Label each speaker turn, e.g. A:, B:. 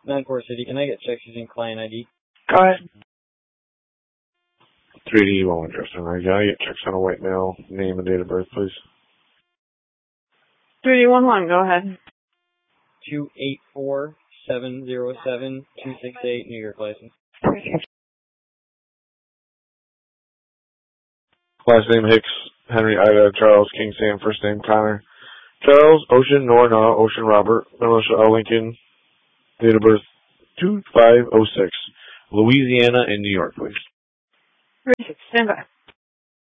A: 9-4 City. Can I get checks using client ID?
B: Go ahead.
C: 3D, you won't address them. I get checks on a white male. Name and date of birth, please.
B: 3D11, go ahead.
A: 284-707-268, New York license.
C: Last name Hicks, Henry Ida, Charles King Sam, first name Connor. Charles, Ocean, Nora, Ocean Robert, Militia L. Lincoln, date of birth 2506, Louisiana and New York, please.
B: 36, stand by.